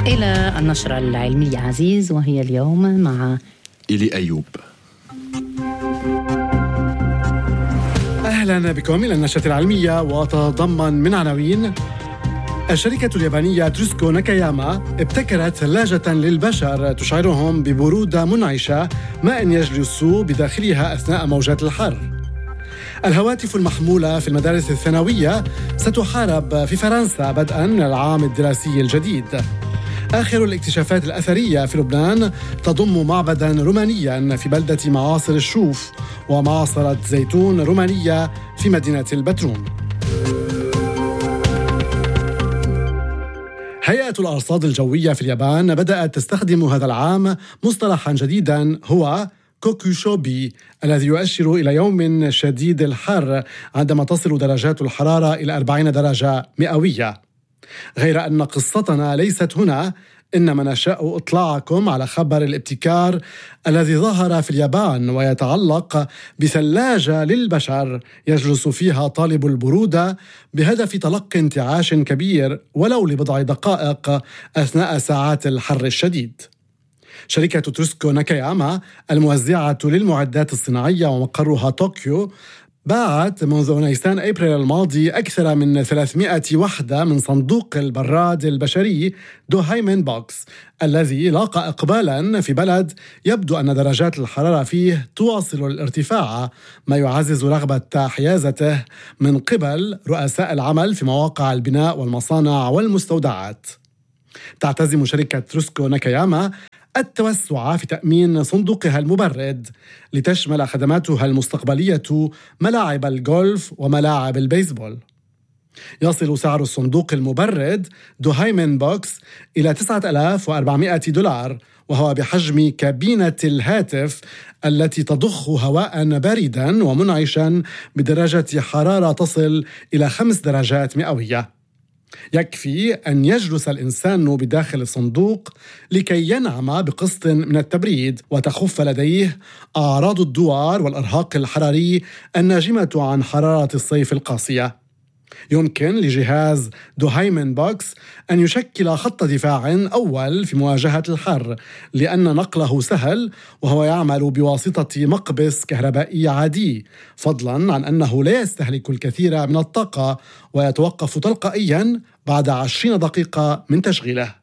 إلى النشرة العلمية عزيز، وهي اليوم مع إلي أيوب. أهلا بكم إلى النشرة العلمية، وتتضمن من عناوين: الشركة اليابانية تروسكو ناكاياما ابتكرت ثلاجة للبشر تشعرهم ببرودة منعشة ما إن يجلسوا بداخلها أثناء موجات الحر. الهواتف المحمولة في المدارس الثانوية ستحارب في فرنسا بدءاً من العام الدراسي الجديد. آخر الاكتشافات الأثرية في لبنان تضم معبداً رومانياً في بلدة معاصر الشوف، ومعصرة زيتون رومانية في مدينة البترون. هيئة الأرصاد الجوية في اليابان بدأت تستخدم هذا العام مصطلحاً جديداً هو كوكوشوبي، الذي يؤشر إلى يوم شديد الحر عندما تصل درجات الحرارة إلى 40 درجة مئوية. غير أن قصتنا ليست هنا، إنما نشاء إطلاعكم على خبر الابتكار الذي ظهر في اليابان، ويتعلق بثلاجة للبشر يجلس فيها طالب البرودة بهدف تلقي انتعاش كبير ولو لبضع دقائق أثناء ساعات الحر الشديد. شركة تروسكو ناكاياما الموزعة للمعدات الصناعية ومقرها طوكيو باعت منذ نيسان أبريل الماضي أكثر من 300 وحدة من صندوق البراد البشري دوهايمن بوكس، الذي لاقى إقبالاً في بلد يبدو أن درجات الحرارة فيه تواصل الارتفاع، ما يعزز رغبة حيازته من قبل رؤساء العمل في مواقع البناء والمصانع والمستودعات. تعتزم شركة تروسكو ناكاياما التوسع في تأمين صندوقها المبرد لتشمل خدماتها المستقبلية ملاعب الجولف وملاعب البيسبول. يصل سعر الصندوق المبرد دوهايمن بوكس إلى $9,400، وهو بحجم كابينة الهاتف التي تضخ هواء بارداً ومنعشاً بدرجة حرارة تصل إلى 5 درجات مئوية. يكفي أن يجلس الإنسان بداخل الصندوق لكي ينعم بقسط من التبريد، وتخف لديه أعراض الدوار والإرهاق الحراري الناجمة عن حرارة الصيف القاسية. يمكن لجهاز دوهايمن بوكس أن يشكل خط دفاع أول في مواجهة الحر، لأن نقله سهل وهو يعمل بواسطة مقبس كهربائي عادي، فضلاً عن أنه لا يستهلك الكثير من الطاقة ويتوقف تلقائياً بعد 20 دقيقة من تشغيله.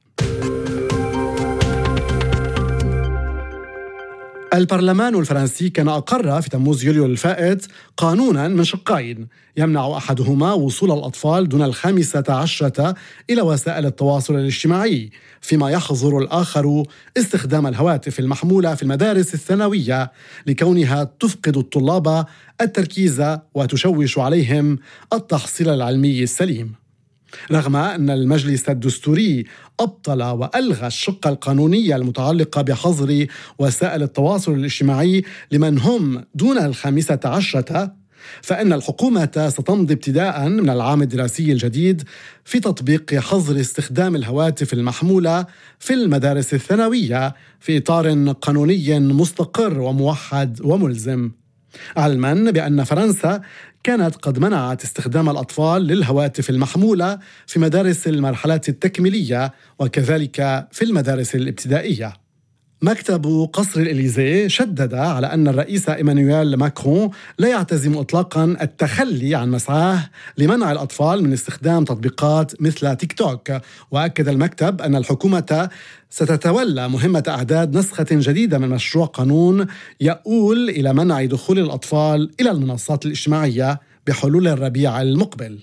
البرلمان الفرنسي كان أقر في تموز يوليو الفائت قانوناً من شقين، يمنع أحدهما وصول الأطفال دون 15 إلى وسائل التواصل الاجتماعي، فيما يحظر الآخر استخدام الهواتف المحمولة في المدارس الثانوية لكونها تفقد الطلاب التركيز وتشوش عليهم التحصيل العلمي السليم. رغم أن المجلس الدستوري أبطل وألغى الشق القانوني المتعلق بحظر وسائل التواصل الاجتماعي لمن هم دون 15، فإن الحكومة ستمضي ابتداء من العام الدراسي الجديد في تطبيق حظر استخدام الهواتف المحمولة في المدارس الثانوية في إطار قانوني مستقر وموحد وملزم، علما بأن فرنسا كانت قد منعت استخدام الأطفال للهواتف المحمولة في مدارس المرحلة التكميلية وكذلك في المدارس الابتدائية. مكتب قصر الإليزي شدد على أن الرئيس إيمانويل ماكرون لا يعتزم إطلاقاً التخلي عن مسعاه لمنع الأطفال من استخدام تطبيقات مثل تيك توك، وأكد المكتب أن الحكومة ستتولى مهمة إعداد نسخة جديدة من مشروع قانون يؤول إلى منع دخول الأطفال إلى المنصات الاجتماعية بحلول الربيع المقبل.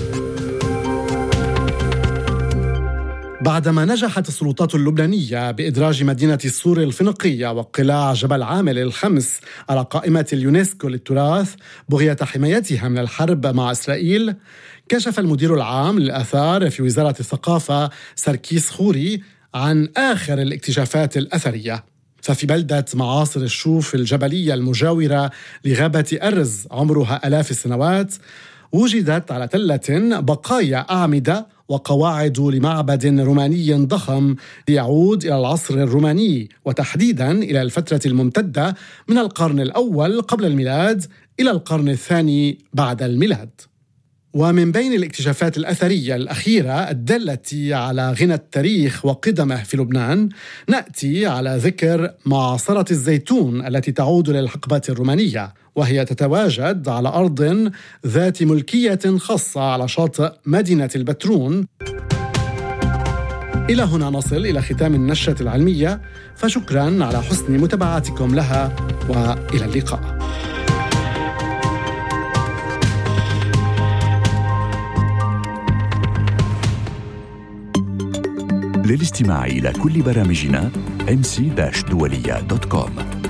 بعدما نجحت السلطات اللبنانية بإدراج مدينة السور الفينيقية وقلاع جبل عامل الخمس على قائمة اليونسكو للتراث بغية حمايتها من الحرب مع إسرائيل، كشف المدير العام للآثار في وزارة الثقافة سركيس خوري عن آخر الاكتشافات الأثرية. ففي بلدة معاصر الشوف الجبلية المجاورة لغابة أرز عمرها آلاف السنوات، وجدت على تلة بقايا أعمدة وقواعد لمعبد روماني ضخم يعود إلى العصر الروماني، وتحديداً إلى الفترة الممتدة من القرن الأول قبل الميلاد إلى القرن الثاني بعد الميلاد. ومن بين الاكتشافات الأثرية الأخيرة الدالة على غنى التاريخ وقدمه في لبنان نأتي على ذكر معصرة الزيتون التي تعود للحقبة الرومانية، وهي تتواجد على أرض ذات ملكية خاصة على شاطئ مدينة البترون. إلى هنا نصل إلى ختام النشرة العلمية، فشكراً على حسن متابعتكم لها وإلى اللقاء. للاستماع إلى كل برامجنا mc-dualia.com